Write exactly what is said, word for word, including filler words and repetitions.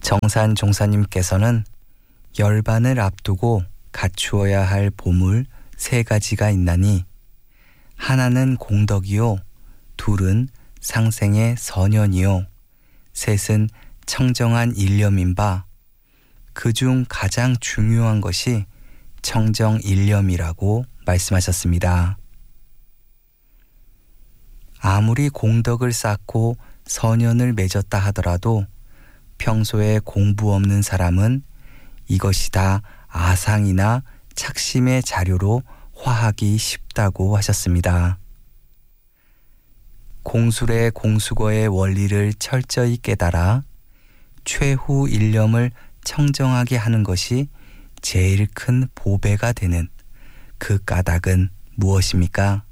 정산 종사님께서는 열반을 앞두고 갖추어야 할 보물 세 가지가 있나니 하나는 공덕이요, 둘은 상생의 선연이요, 셋은 청정한 일념인 바 그중 가장 중요한 것이 청정일념이라고 말씀하셨습니다. 아무리 공덕을 쌓고 선연을 맺었다 하더라도 평소에 공부 없는 사람은 이것이 다 아상이나 착심의 자료로 화하기 쉽다고 하셨습니다. 공술의 공수거의 원리를 철저히 깨달아 최후 일념을 청정하게 하는 것이 제일 큰 보배가 되는 그 까닭은 무엇입니까?